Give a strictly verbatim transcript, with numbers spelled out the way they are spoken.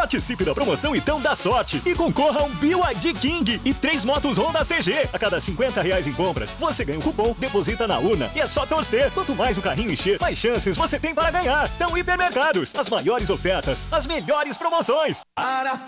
Participe da promoção Então Dá Sorte e concorra a um B Y D King e três motos Honda C G. A cada cinquenta reais em compras, você ganha um cupom, deposita na urna e é só torcer. Quanto mais o carrinho encher, mais chances você tem para ganhar. Então, Hipermercados, as maiores ofertas, as melhores promoções. Para